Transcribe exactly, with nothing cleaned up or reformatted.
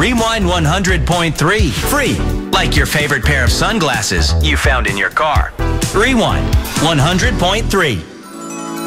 Rewind one hundred point three, free, like your favorite pair of sunglasses you found in your car. Rewind one hundred point three.